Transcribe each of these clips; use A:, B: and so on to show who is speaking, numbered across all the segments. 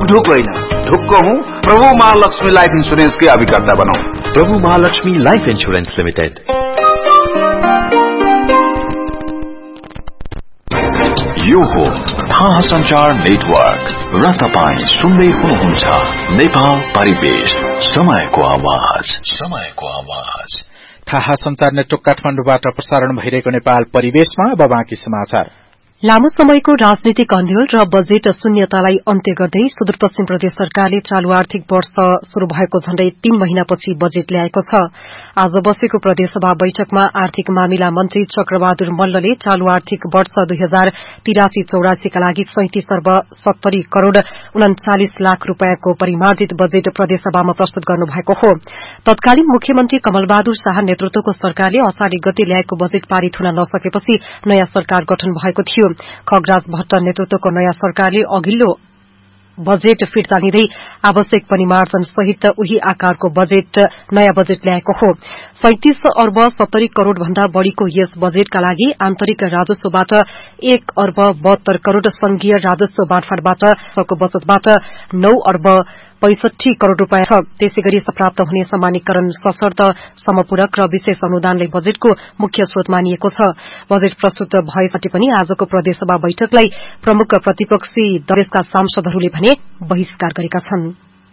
A: ढुक होइन, ढुक्क हूँ। प्रभु महालक्ष्मी लाइफ इंश्योरेंस के अभिकर्ता बनाऊ।
B: प्रभु महालक्ष्मी लाइफ इंश्योरेंस लिमिटेड। यो हो थाहा संचार नेटवर्क र तपाई सुन्दै हुनुहुन्छ नेपाल परिवेश, समयको आवाज, समयको आवाज।
C: थाहा संचार नेटवर्क काठमाडौँबाट प्रसारण भइरहेको नेपाल परिवेशमा अब बाँकी समाचार।
D: लामो समयको राजनीतिक अन्यल र बजेट शून्यतालाई अन्त्य गर्दै सुदूरपश्चिम प्रदेश सरकारले चालू आर्थिक वर्ष शुरू भएको झण्डै 3 महिनापछि बजेट ल्याएको छ। आज बसेको प्रदेशसभा बैठकमा आर्थिक मामिला मन्त्री चक्रबहादुर मल्लले चालू आर्थिक वर्ष 2083-84 का लागि 37 अर्ब 70 करोड़ 39 लाख रूपियाँको परिमार्जित बजेट प्रदेशसभामा प्रस्तुत गर्नुभएको हो। तत्कालीन मुख्यमन्त्री कमलबहादुर शाह नेतृत्वको सरकारले असाढी गते ल्याएको बजेट पारित हुन नसकेपछि नयाँ सरकार गठन भएको थियो। खगराज भट्ट नेतृत्वको नयाँ सरकारले अघिल्लो बजेट फिर्ता लिँदै आवश्यक परिमार्जन सहित उही आकारको नयाँ बजेट ल्याएको हो। 37 अर्ब 70 करोड़ भन्दा बढ़ीको यस बजेटका लागि आन्तरिक राजस्वबाट 1 अर्ब 72 करोड़, संघीय राजस्व बाँडफाँडबाट बचतबाट 9 अर्ब 65 करोड़ रूपियाँ छ। त्यसैगरी प्राप्त हुने सम्मानीकरण सशर्त समपूरक र विशेष अनुदानलाई बजेटको मुख्य स्रोत मानिएको छ। बजेट प्रस्तुत भएपछि पनि आजको प्रदेशसभा बैठकलाई प्रमुख प्रतिपक्षी दलका सांसदहरूले भने बहिष्कार गरेका छन्।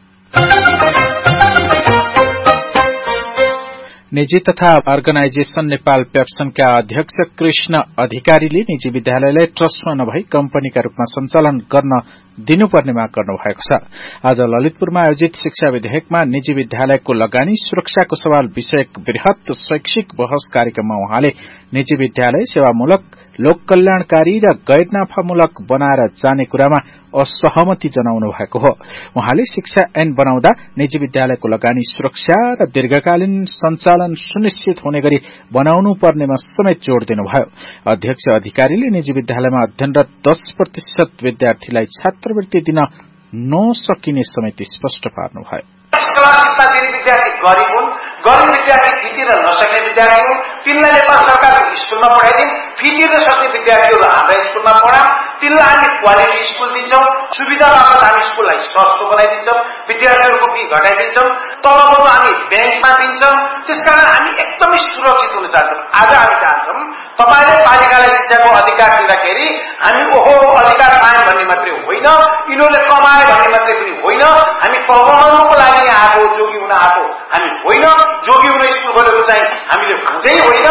C: निजी तथा अर्गनाइजेशन नेपाल पेप्सनका अध्यक्ष कृष्ण अधिकारीले निजी विद्यालयलाई ट्रस्टमा नभई कम्पनीका रूपमा सञ्चालन गर्न दिनुपर्ने माग गर्नु भएको छ। आज ललितपुरमा आयोजित शिक्षा विधेयकमा निजी विद्यालयको लगानी सुरक्षाको सवाल विषयक वृहत शैक्षिक बहस कार्यक्रममा उहाँले निजी विद्यालय सेवामूलक, लोक कल्याणकारी र गैर नाफामूलक बनाएर जाने कुरामा असहमति जनाउनु भएको हो। उहाँले शिक्षा ऐन बनाउँदा निजी विद्यालयको लगानी सुरक्षा र दीर्घकालीन सञ्चालन सुनिश्चित हुने गरी बनाउनु पर्नेमा समेत जोड़ दिनुभयो। अध्यक्ष अधिकारीले निजी विद्यालयमा अध्ययनरत 10% विद्यार्थीलाई छात्रवृत्ति दिन नसकिने समेत स्पष्ट पार्नुभयो।
E: स्कलरशिपमा दिने विद्यार्थी गरिब हुन्, गरिब विद्यार्थी फी तिर्न नसक्ने विद्यार्थी हुन्, तिनलाई नेपाल सरकारको स्कूलमा पढाइदिउँ। फी तिर्न सक्ने विद्यार्थीहरू हाम्रा स्कूलमा पढाउँ, तिनलाई हामी क्वालिटी स्कूल दिन्छौं, सुविधा बापत हामी स्कूललाई सस्तो बनाइदिन्छौं, विद्यार्थीहरूको फी घटाइदिन्छौं, तलबहरू हामी ब्याङ्कमा दिन्छौं। त्यसकारण हामी एकदमै सुरक्षित हुन चाहन्छौं। आज हामी चाहन्छौं तपाईले पालिकालाई शिक्षाको अधिकार दिँदाखेरि हामी ओहो अधिकार पायौं भन्ने मात्रै होइन, यिनीहरूले कमाए भन्ने मात्रै पनि होइन, हामी पढाउनको लागि आएको, जोगी हुन आएको हामी होइन, जोगी हुन स्कूल खोलेको चाहिँ हामीले हुँदै होइन।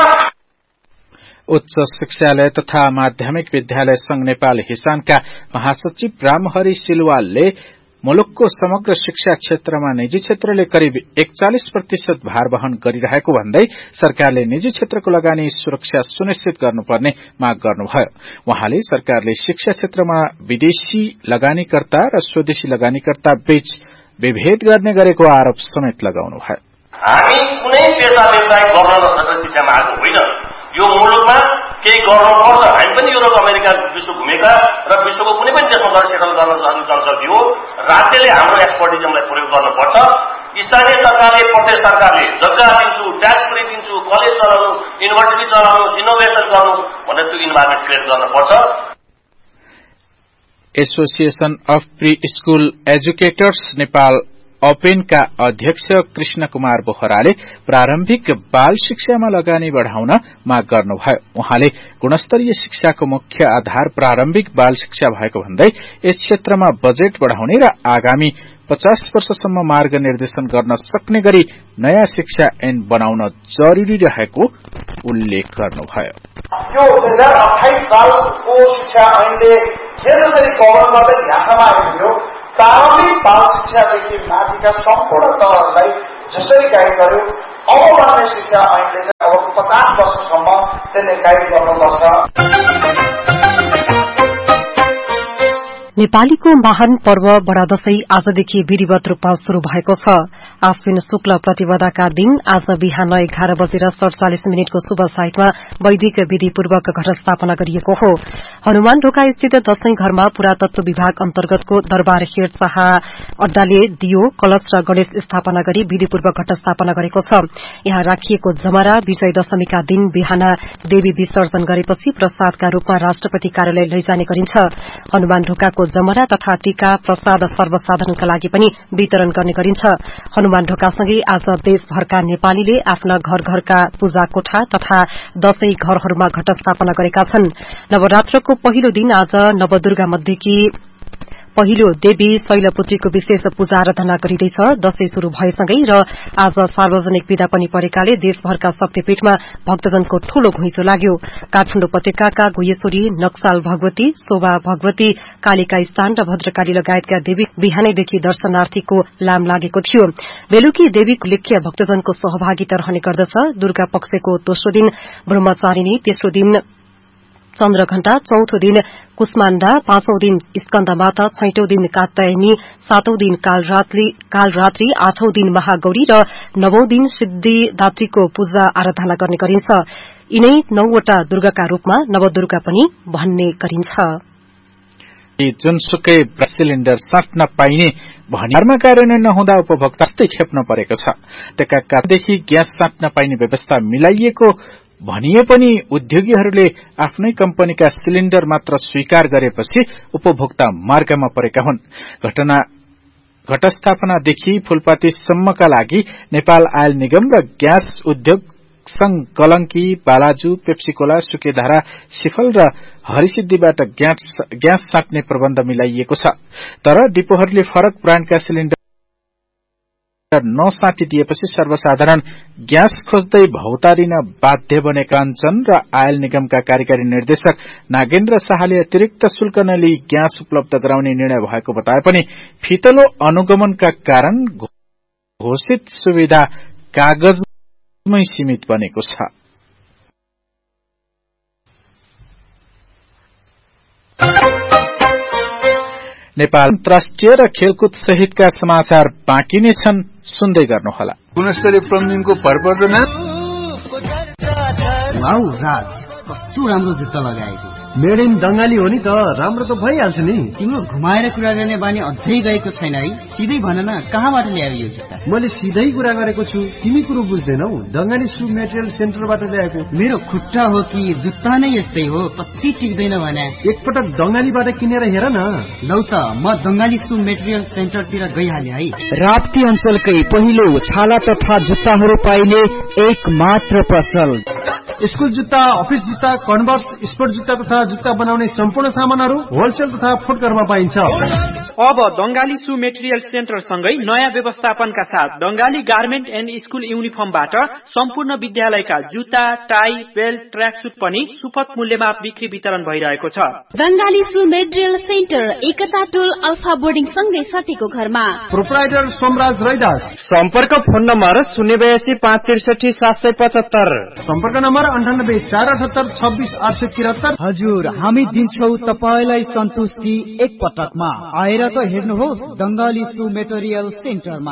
C: उच्च शिक्षालय तथा माध्यमिक विद्यालय संघ नेपाल हिसानका महासचिव रामहरि सिलवालले मुलुकको समग्र शिक्षा क्षेत्रमा निजी क्षेत्रले करिब 41% भार वहन गरिरहेको भन्दै सरकारले निजी क्षेत्रको लगानी सुरक्षा सुनिश्चित गर्नुपर्ने माग गर्नुभयो। उहाँले सरकारले शिक्षा क्षेत्रमा विदेशी लगानीकर्ता र स्वदेशी लगानीकर्ता बीच विभेद गर्ने गरेको आरोप समेत लगाउनुभयो।
F: हामी कुनै पेशा व्यवसाय गर्न नसक्ने शिक्षामा आएको होइन। यो मुलुकमा केही गर्नुपर्छ। हामी पनि युरोप अमेरिका विश्व घुमेका र विश्वको कुनै पनि देशमा गएर सेटल गर्न सक्ने हो। राज्यले हाम्रो एक्सपर्टिजमलाई प्रयोग गर्नुपर्छ। स्थानीय सरकारले, प्रदेश सरकारले जग्गा दिन्छु, ट्याक्स फ्री दिन्छु, कलेज चलाउनु, युनिभर्सिटी चलाउनु, इनोभेसन गर्नु भनेर त्यो इन्भाइरोमेन्ट क्रिएट गर्नुपर्छ।
C: Association of pre school educators Nepal ओपेनका अध्यक्ष कृष्ण कुमार बोहराले प्रारम्भिक बाल शिक्षामा लगानी बढ़ाउन माग गर्नुभयो। उहाँले गुणस्तरीय शिक्षाको मुख्य आधार प्रारम्भिक बाल शिक्षा भएको भन्दै यस क्षेत्रमा बजेट बढ़ाउने र आगामी 50 वर्षसम्म मार्ग निर्देशन गर्न सक्ने गरी नयाँ शिक्षा ऐन बनाउन जरूरी रहेको उल्लेख गर्नुभयो।
E: यो 2028 सालको शिक्षा ऐनले जसरी कभर गर्दै यहाँसम्म आइपुग्यो, प्रारम्भिक बाल शिक्षादेखि माथिका सम्पूर्ण तहहरूलाई जसरी गाइड गर्यो, अब बन्ने शिक्षा ऐनले चाहिँ अब 50 वर्षसम्म त्यसले गाइड गर्नुपर्छ।
D: नेपालीको महान पर्व बडा दशैं आजदेखि विधिवत रूपमा शुरू भएको छ। आश्विन शुक्ल प्रतिपदाका दिन आज बिहान 11:47 को शुभ साइतमा वैदिक विधिपूर्वक घट स्थापना गरिएको हो। हनुमान ढोका स्थित दशैं घरमा पुरातत्व विभाग अन्तर्गतको दरबार शेरशाह अड्डाले दियो, कलश र गणेश स्थापना गरी विधिपूर्वक घट स्थापना गरेको छ। यहाँ राखिएको जमरा विजय दशमीका दिन बिहान देवी विसर्जन गरेपछि प्रसादका रूपमा राष्ट्रपति कार्यालय लैजाने गरिन्छ। हनुमान ढोकाको जमरा तथा टीका प्रसाद सर्वसाधारणका लागि पनि वितरण गर्ने गरिन्छ। हनुमान ढोकासँगै आज देशभरका नेपालीले आफ्ना घर घरका पूजा कोठा तथा दशैं घरहरूमा घट स्थापना गरेका छन्। नवरात्रको पहिलो दिन आज नवदुर्गा मध्येकी पहिलो देवी शैलपुत्रीको विशेष पूजा आराधना गरिँदैछ। दशैं शुरू भएसँगै र आज सार्वजनिक विदा पनि परेकाले देशभरका शक्तिपीठमा भक्तजनको ठूलो घुइँचो लाग्यो। काठमाडौँ उपत्यकाका गुह्येश्वरी, नक्साल भगवती, शोभा भगवती, कालिका स्थान र भद्रकाली लगायतका देवी बिहानैदेखि दर्शनार्थीको लाम लागेको थियो। बेलुकी देवीको लेख्य भक्तजनको सहभागिता रहने गर्दछ। दुर्गा पक्षको दोस्रो दिन ब्रह्मचारिणी, तेस्रो दिन चन्द्रघण्टा, चौथो दिन कुष्माण्डा, पाँचौं दिन स्कन्दमाता, छैटौं दिन कात्यायनी, सातौं दिन कालरात्रि, आठौं दिन महागौरी र नवौं दिन सिद्धिदात्रीको पूजा आराधना गर्ने गरिन्छ। यिनै 9वटा दुर्गाका रूपमा नवदुर्गा पनि भन्ने गरिन्छ।
C: जुनसुकै सिलिण्डर साट्न पाइने भनिरमा कार्यान्वयन नहुँदा उपभोक्ता खेप्न परेको छ। टेकादेखि ग्यास साट्न पाइने व्यवस्था मिलाइएको भनिए पनि उद्योगीहरूले आफ्नै कम्पनीका सिलिण्डर मात्र स्वीकार गरेपछि उपभोक्ता मार्गमा परेका हुन्। घटस्थापनादेखि फूलपातीसम्मका लागि नेपाल आयल निगम र ग्यास उद्योग संघ कलंकी, बालाजु, पेप्सीकोला, सुकेधारा, सिफल र हरिसिद्धिबाट ग्यास साट्ने प्रबन्ध मिलाइएको छ। तर डिपोहरूले फरक ब्रान्डका सिलिण्डर नसाटिदिएपछि सर्वसाधारण ग्यास खोज्दै भौतारिन बाध्य बने। काञ्चन र आयल निगमका कार्यकारी निर्देशक नागेन्द्र शाहले अतिरिक्त शुल्क नलिई ग्यास उपलब्ध गराउने निर्णय भएको बताए पनि फितलो अनुगमनका कारण घोषित सुविधा कागजमै सीमित बनेको छ। नेपाल अन्तर्राष्ट्रिय र खेलकुद सहितका समाचार बाँकी नै छन्, सुन्दै गर्नुहोला।
A: गुणस्तरीय प्लम्बिङको भरपर्दो
G: वाउ राज, कस्तो राम्रो जुत्ता लगाएको। मेड इन बंगाली हो नि त, राम्रो त भइहाल्छ नि। तिम्रो घुमाएर कुरा गर्ने बानी अझै गएको छैन है? सिधै भन न, कहाँबाट ल्यायो यो जुत्ता? मैले सिधै कुरा गरेको छु, तिमी कुरो बुझ्दैनौ। बंगाली सु मेटेरियल सेन्टरबाट ल्याएको। मेरो खुट्टा हो कि जुत्ता नै यस्तै हो, कति टिक्दैन भने। एकपटक बंगालीबाट किनेर हेर न। लौ त, म बंगाली सु मेटेरियल सेन्टरतिर गइहाले है।
H: राप्ती अञ्चलकै पहिलो छाला तथा जुत्ताहरू पाइने एक मात्र पसल।
G: स्कुल जुत्ता, अफिस जुत्ता, कन्भर्स, स्पोर्ट जुत्ता तथा जुत्ता बनाउने सम्पूर्ण सामानहरू होलसेल तथा फुटकरमा पाइन्छ।
I: अब बंगाली सु मेटेरियल सेन्टर सँगै नयाँ व्यवस्थापनका साथ बंगाली गार्मेन्ट एन्ड स्कुल युनिफर्मबाट सम्पूर्ण विद्यालयका जुत्ता, टाई, बेल्ट, ट्र्याकसुट पनि सुपथ मूल्यमा बिक्री वितरण भइरहेको छ।
J: बंगाली सु मेटेरियल सेन्टर एकता टोल अल्फा बोर्डिङ सँगै सटेको घरमा।
G: प्रोप्राइटर सोमराज रैदास।
I: सम्पर्क फोन नम्बर 082 563 775।
G: सम्पर्क नम्बर 98 478 26 873।
H: हजुर, हामी दिन्छौ तपाईलाई सन्तुष्टि एक पटकमा। आएर त हेर्नुहोस् बंगाली सु मेटेरियल सेन्टरमा।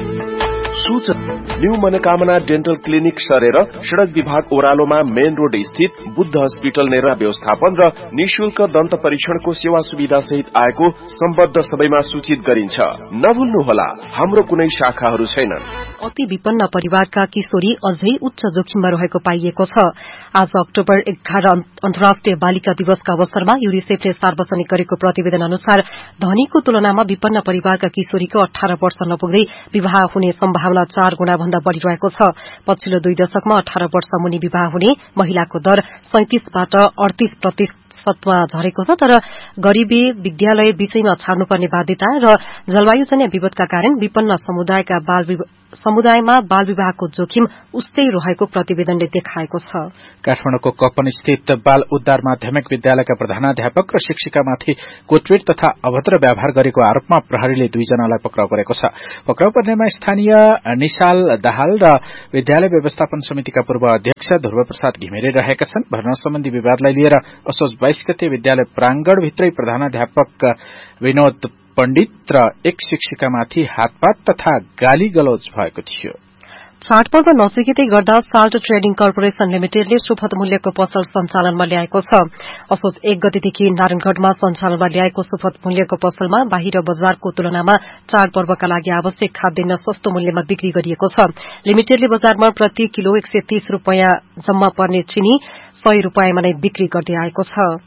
K: न्यू मनोकामना डेन्टल क्लिनिक सरेर सड़क विभाग ओह्रालोमा मेन रोड स्थित बुद्ध हस्पिटल नेरा व्यवस्थापन र निशुल्क दन्त परीक्षणको सेवा सुविधा सहित आएको सम्बद्ध सबैमा सूचित गरिन्छ। नभुल्नुहोला, हाम्रो कुनै शाखाहरू छैनन्।
D: अति विपन्न परिवारका किशोरी अझै उच्च जोखिममा रहेको पाइएको छ। आज अक्टोबर 11 अन्तर्राष्ट्रिय बालिका दिवसका अवसरमा युनिसेफले सार्वजनिक गरेको प्रतिवेदन अनुसार धनीको तुलनामा विपन्न परिवारका किशोरीको 18 वर्ष नपुग्दै विवाह हुने सम्भावना 4 गुणा भन्दा बढ़ी रहेको छ। पछिल्लो 2 दशकमा 18 वर्ष मुनि विवाह हुने महिलाको दर 37बाट 38%मा झरेको छ। तर गरीबी, विद्यालय बीचैमा छाड्नुपर्ने बाध्यता र जलवायुजन्य विपदका कारण विपन्न समुदायमा बाल विवाहको जोखिम उस्तै रहेको प्रतिवेदनले देखाएको छ।
C: काठमाडौँको कपन स्थित बाल उद्धार माध्यमिक विद्यालयका प्रधानाध्यापक र शिक्षिकामाथि कुटपिट तथा अभद्र व्यवहार गरेको आरोपमा प्रहरीले 2 जनालाई पक्राउ गरेको छ। पक्राउ पर्नेमा स्थानीय निशाल दाहाल र विद्यालय व्यवस्थापन समितिका पूर्व अध्यक्ष ध्रुवप्रसाद घिमिरे रहेका छन्। भर्ना सम्बन्धी विवादलाई लिएर असोज 22 गते विद्यालय प्रांगणभित्रै प्रधानाध्यापक विनोद पण्डित र एक शिक्षिकामाथि हातपात तथा गाली गलौज भएको थियो।
D: चाडपर्व नजिकै गर्दा साल्ट ट्रेडिङ कर्पोरेशन लिमिटेडले सुपथ मूल्यको पसल सञ्चालनमा ल्याएको छ। असोज 1 गतेदेखि नारायणगढ़मा सञ्चालनमा ल्याएको सुपथ मूल्यको पसलमा बाहिर बजारको तुलनामा चाडपर्वका लागि आवश्यक खाद्यान्न सस्तो मूल्यमा बिक्री गरिएको छ। लिमिटेडले बजारमा प्रति किलो 130 रूपियाँ जम्मा पर्ने चिनी 100 रूपियाँमा नै बिक्री गर्दै आएको छ।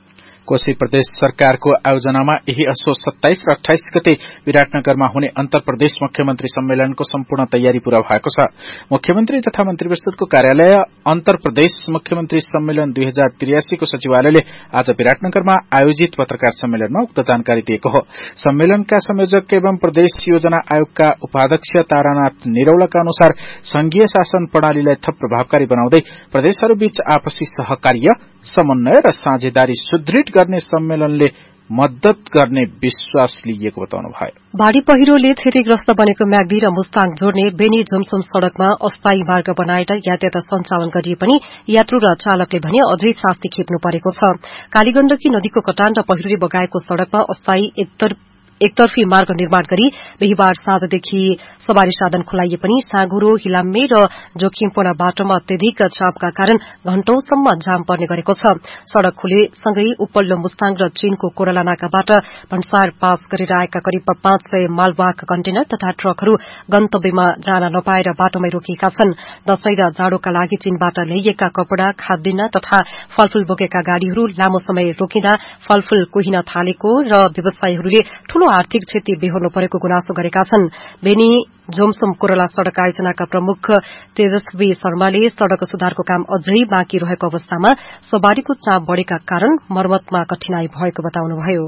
C: कोशी प्रदेश सरकारको आयोजनामा यही असोज 27 र 28 गते विराटनगरमा हुने अन्तर प्रदेश मुख्यमन्त्री सम्मेलनको सम्पूर्ण तयारी पूरा भएको छ। मुख्यमन्त्री तथा मन्त्रीपरिषदको कार्यालय अन्तर प्रदेश मुख्यमन्त्री सम्मेलन 2083 को सचिवालयले आज विराटनगरमा आयोजित पत्रकार सम्मेलनमा उक्त जानकारी दिएको हो। सम्मेलनका संयोजक एवं प्रदेश योजना आयोगका उपाध्यक्ष तारानाथ निरौलाका अनुसार संघीय शासन प्रणालीलाई थप प्रभावकारी बनाउँदै प्रदेशहरूबीच आपसी सहकार्य, समन्वय र साझेदारी सुदृढ गर्ने सम्मेलनले मद्दत गर्ने विश्वास लिएको बताउनुभयो।
D: बाढ़ी पहिरोले क्षतिग्रस्त बनेको म्याग्दी र मुस्ताङ जोड्ने बेनी जुमसुम सड़कमा अस्थायी मार्ग बनाएर यातायात सञ्चालन गरिए पनि यात्रु र चालकले भने अझै शास्ति खेप्नु परेको छ। कालीगण्डकी नदीको कटान र पहिरोले बगाएको सड़कमा अस्थायी एकतर्फी मार्ग निर्माण गरी बिहीबार साँझदेखि सवारी साधन खुलाइए पनि साँगुरो, हिलाम्मे र जोखिमपूर्ण बाटोमा अत्यधिक चापका कारण घण्टौंसम्म जाम पर्ने गरेको छ। सड़क खुलेसँगै उपल्लो मुस्ताङ र चीनको कोरला नाकाबाट भन्सार पास गरेर आएका करिब 500 मालवाहक कन्टेनर तथा ट्रकहरू गन्तव्यमा जान नपाएर बाटोमै रोकिएका छन्। दशैं र जाड़ोका लागि चीनबाट ल्याइएका कपड़ा, खाद्यान्न तथा फलफूल बोकेका गाड़ीहरू लामो समय रोकिँदा फलफूल कुहिन थालेको र व्यवसायीहरूले ठूलो आर्थिक क्षति बेहोर्नु परेको गुनासो गरेका छन्। बेनी जोमसुम कोरला सड़क आयोजनाका प्रमुख तेजस्वी शर्माले सड़क सुधारको काम अझै बाँकी रहेको अवस्थामा सवारीको चाप बढ़ेका कारण मर्मतमा कठिनाई भएको बताउनुभयो।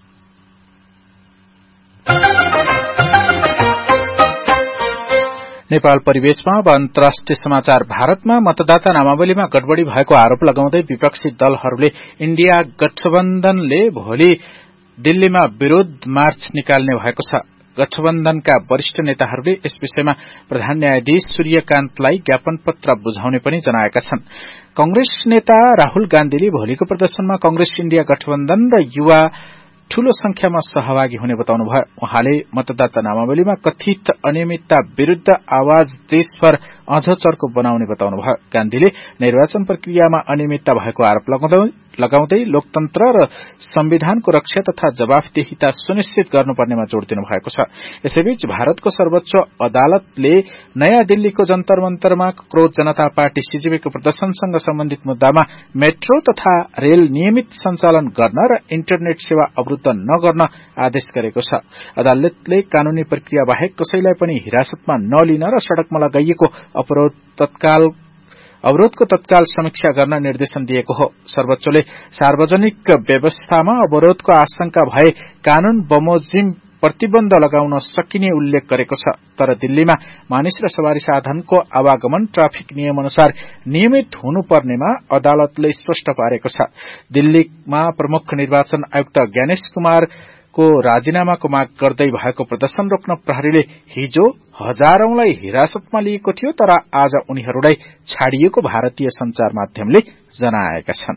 C: नेपाल परिवेशमा अब अन्तर्राष्ट्रिय समाचार। भारतमा मतदाता नामावलीमा गडबड़ी भएको आरोप लगाउँदै विपक्षी दलहरूले इण्डिया गठबन्धनले भोलि दिल्लीमा विरोध मार्च निकाल्ने भएको छ। गठबन्धनका वरिष्ठ नेताहरूले यस विषयमा प्रधान न्यायाधीश सूर्यकान्तलाई ज्ञापन पत्र बुझाउने पनि जनाएका छन्। कंग्रेस नेता राहुल गान्धीले भोलिको प्रदर्शनमा कंग्रेस इण्डिया गठबन्धन र युवा ठूलो संख्यामा सहभागी हुने बताउनुभयो। उहाँले मतदाता नामावलीमा कथित अनियमितता विरूद्ध आवाज देशभर अझ चर्को बनाउने बताउनुभयो। गान्धीले निर्वाचन प्रक्रियामा अनियमितता भएको आरोप लगाउँदै लोकतन्त्र र संविधानको रक्षा तथा जवाफदेहिता सुनिश्चित गर्नुपर्नेमा जोड़ दिनु भएको छ। यसैबीच भारतको सर्वोच्च अदालतले नयाँ दिल्लीको जन्तर मन्तरमा क्रोध जनता पार्टी सीजेपीको प्रदर्शनसँग सम्बन्धित मुद्दामा मेट्रो तथा रेल नियमित सञ्चालन गर्न र इन्टरनेट सेवा अवरुद्ध नगर्न आदेश गरेको छ। अदालतले कानूनी प्रक्रिया बाहेक कसैलाई पनि हिरासतमा नलिन र सड़कमा लगाइएको अवरोधको तत्काल समीक्षा गर्न निर्देशन दिएको हो। सर्वोच्चले सार्वजनिक व्यवस्थामा अवरोधको आशंका भए कानून बमोजिम प्रतिबन्ध लगाउन सकिने उल्लेख गरेको छ। तर दिल्लीमा मानिस र सवारी साधनको आवागमन ट्राफिक नियम अनुसार नियमित हुनुपर्नेमा अदालतले स्पष्ट पारेको छ। दिल्लीमा प्रमुख निर्वाचन आयुक्त ज्ञानेश कुमार को राजीनामाको माग गर्दै भएको प्रदर्शन रोक्न प्रहरीले हिजो हजारौंलाई हिरासतमा लिएको थियो, तर आज उनीहरूलाई छाडिएको भारतीय संचार माध्यमले जनाएका छन्।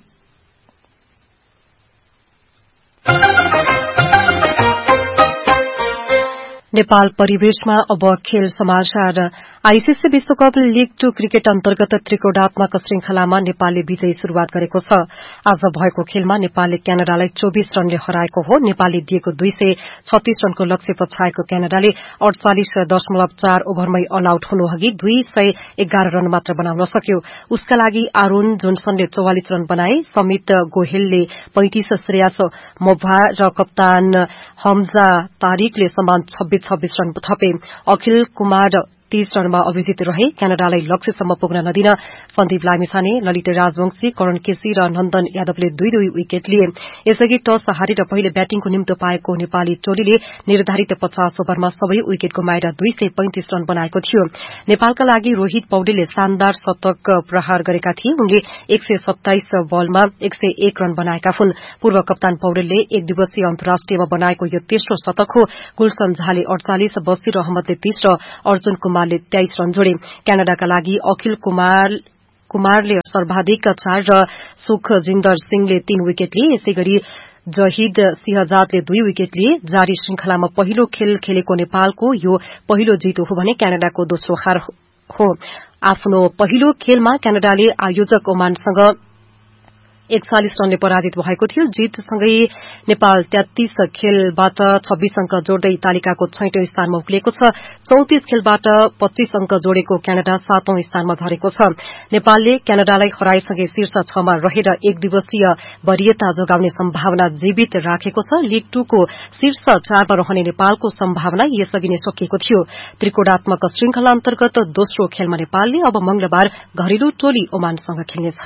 D: नेपाल परिवेशमा अब खेल समाचार। आईसीसी विश्वकप लीग 2 क्रिकेट अन्तर्गत त्रिकोणात्मक श्रृंखलामा नेपालले विजयी शुरूआत गरेको छ। आज भएको खेलमा नेपालले क्यानाडालाई 24 रनले हराएको हो। नेपालले दिएको 236 रनको लक्ष्य पछाएको क्यानाडाले 48.4 ओभरमै अल आउट हुनुअघि 211 रन मात्र बनाउन सक्यो। उसका लागि आरोन जोन्सनले 44 रन बनाए। समित गोहेलले 35, श्रेयास मोभा र कप्तान हमजा तारिकले समान 26 रन थपे। अखिल कुमार 30 रनमा अभिजित रहे। क्यानाडालाई लक्ष्यसम्म पुग्न नदिन सन्दीप लामिछाने, ललित राजवंशी, करण केसी र नन्दन यादवले 2-2 विकेट लिए। यसअघि टस हारेर पहिले ब्याटिङको निम्तो पाएको नेपाली टोलीले निर्धारित 50 ओभरमा सबै विकेट गुमाएर 235 रन बनाएको थियो। नेपालका लागि रोहित पौडेलले शानदार शतक प्रहार गरेका थिए। उनले 127 बलमा 101 रन बनाएका हुन्। पूर्व कप्तान पौडेलले एक दिवसीय अन्तर्राष्ट्रियमा बनाएको यो तेस्रो शतक हो। गुलशन झाले 48, बसिर अहमदले 30 र अर्जुन कुमारले 23 रन जोडे। क्यानाडाका लागि अखिल कुमारले सर्वाधिक 4 र सुखजिन्दर सिंहले 3 विकेट लिए। यसैगरी जहिद सिंहजादले 2 विकेट लिए। जारी श्रृंखलामा पहिलो खेल खेलेको नेपालको यो पहिलो जित हो भने क्यानाडाको दोस्रो हार हो। आफ्नो पहिलो खेलमा क्यानाडाले आयोजक ओमानसँग 41 रनले पराजित भएको थियो। जितसँगै नेपाल 33 खेलबाट 26 अंक जोड्दै तालिकाको 6औं स्थानमा उक्लिएको छ। 34 खेलबाट 25 अंक जोडेको क्यानाडा 7औं स्थानमा झरेको छ। नेपालले क्यानाडालाई हराएसँगै शीर्ष 6 मा रहेर एक दिवसीय वरीयता जोगाउने सम्भावना जीवित राखेको छ। लीग 2 को शीर्ष 4 मा रहने नेपालको सम्भावना यसअघि नै सकिएको थियो। त्रिकोणात्मक श्रृंखला अन्तर्गत दोस्रो खेलमा नेपालले अब मंगलबार घरेलु टोली ओमानसँग खेल्नेछ।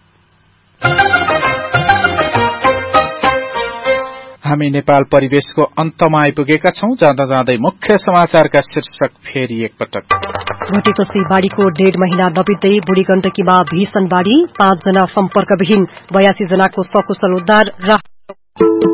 C: हामी नेपाल परिवेशको अन्तमा आइपुगेका छौं। जाँदा जाँदै मुख्य समाचारका शीर्षक फेरि एकपटक।
D: घटेपछि बाढ़ीको 1.5 महिना नबित्दै बुढी गण्डकीमा भीषण बाढ़ी, 5 जना सम्पर्कविहीन, 82 जनाको सकुशल उद्धार।